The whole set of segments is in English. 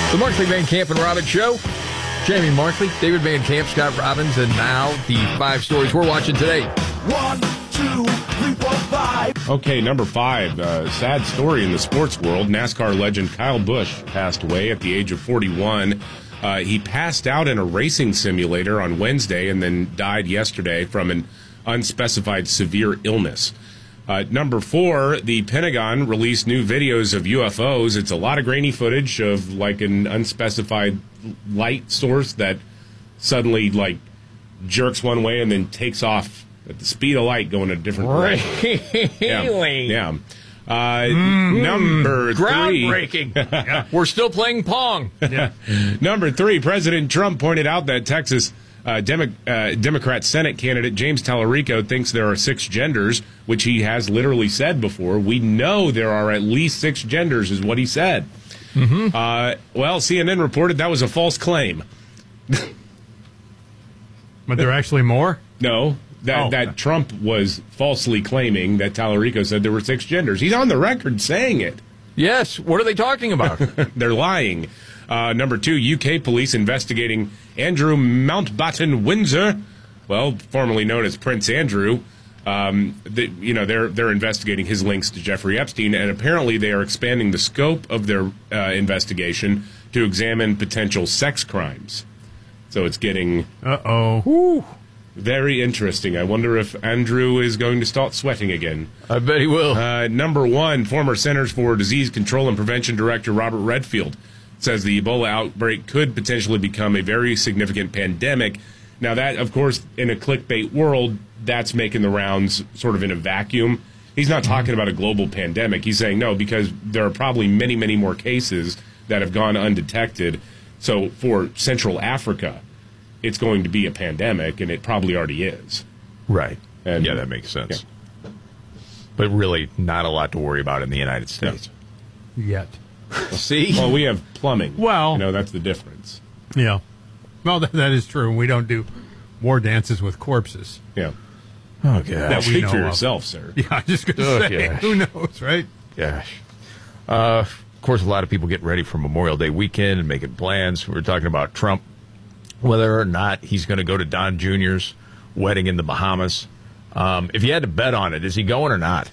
The Markley, Van Camp, and Robbins Show. Jamie Markley, David Van Camp, Scott Robbins, and now the 5 stories we're watching today. 1, 2, 3, 4, 5. Okay, number 5. Sad story in the sports world. NASCAR legend Kyle Busch passed away at the age of 41. He passed out in a racing simulator on Wednesday and then died yesterday from an unspecified severe illness. Number 4, the Pentagon released new videos of UFOs. It's a lot of grainy footage of like an unspecified light source that suddenly like jerks one way and then takes off at the speed of light going a different direction. Really? Yeah. Number 3. Groundbreaking. We're still playing Pong. Yeah. Number 3, President Trump pointed out that Texas Democrat Senate candidate James Tallarico thinks there are 6 genders, which he has literally said before. We know there are at least 6 genders, is what he said. Mm-hmm. Well, CNN reported that was a false claim. But there are actually more? No, that Trump was falsely claiming that Tallarico said there were 6 genders. He's on the record saying it. Yes. What are they talking about? They're lying. Number 2, UK police investigating Andrew Mountbatten Windsor, well, formerly known as Prince Andrew. They're investigating his links to Jeffrey Epstein, and apparently they are expanding the scope of their investigation to examine potential sex crimes. So it's getting very interesting. I wonder if Andrew is going to start sweating again. I bet he will. Number 1, former Centers for Disease Control and Prevention Director Robert Redfield says the Ebola outbreak could potentially become a very significant pandemic. Now that, of course, in a clickbait world, that's making the rounds sort of in a vacuum. He's not talking about a global pandemic. He's saying no, because there are probably many, many more cases that have gone undetected. So for Central Africa, it's going to be a pandemic, and it probably already is. Right. And, yeah, that makes sense. Yeah. But really not a lot to worry about in the United States. No. Yet. See? Well, we have plumbing. Well. That's the difference. Yeah. Well, that is true. We don't do war dances with corpses. Yeah. Oh, gosh. Now, speak for yourself, sir. Yeah, I'm just going to say, gosh. who knows, right? Gosh. Of course, a lot of people get ready for Memorial Day weekend and making plans. We're talking about Trump, whether or not he's going to go to Don Jr.'s wedding in the Bahamas. If you had to bet on it, is he going or not?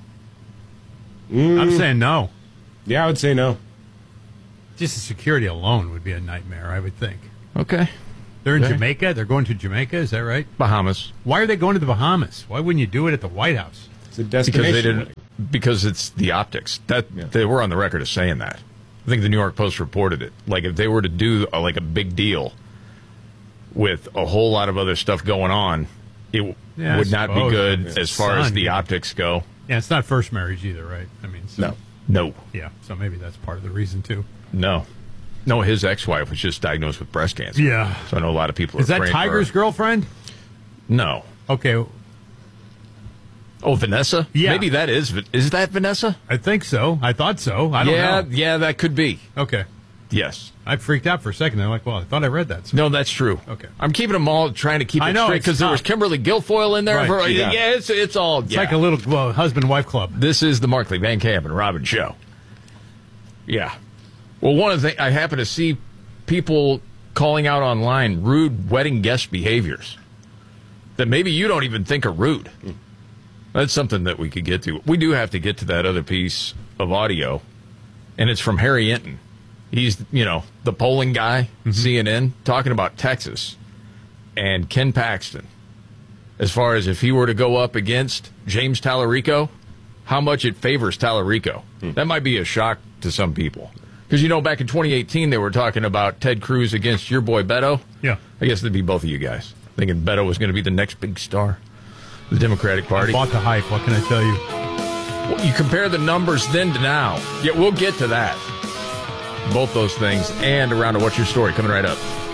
I'm saying no. Yeah, I would say no. Just the security alone would be a nightmare, I would think. Okay. They're in Okay. Jamaica. They're going to Jamaica. Is that right? Bahamas. Why are they going to the Bahamas? Why wouldn't you do it at the White House? It's a destination. Because it's the optics. They were on the record of saying that. I think the New York Post reported it. Like if they were to do a big deal with a whole lot of other stuff going on, it would not be good as far as the optics go. Yeah, it's not first marriage either, right? I mean, so, No. Yeah, so maybe that's part of the reason too. No, his ex-wife was just diagnosed with breast cancer. Yeah. So I know a lot of people Is are that praying Tiger's for her. girlfriend? No. Okay, Oh, Vanessa? Yeah. Maybe that is. Is that Vanessa? I think so. I thought so. I don't know. Yeah, that could be. Okay. Yes. I freaked out for a second. I'm like, well, I thought I read that. No, that's true. Okay. I'm keeping them all trying to keep I it know, straight it's because there was tough. Kimberly Guilfoyle in there. Right. Yeah, it's all. It's like a little husband-wife club. This is the Markley, Van Camp, and Robbins Show. Yeah. Well, one of the things, I happen to see people calling out online rude wedding guest behaviors that maybe you don't even think are rude. That's something that we could get to. We do have to get to that other piece of audio, and it's from Harry Enton. He's, the polling guy, CNN, talking about Texas and Ken Paxton. As far as if he were to go up against James Tallarico, how much it favors Tallarico. That might be a shock to some people. Because, back in 2018, they were talking about Ted Cruz against your boy Beto. Yeah. I guess it'd be both of you guys. Thinking Beto was going to be the next big star of the Democratic Party. I bought the hype. What can I tell you? Well, you compare the numbers then to now. Yeah, we'll get to that. Both those things and around to What's Your Story coming right up.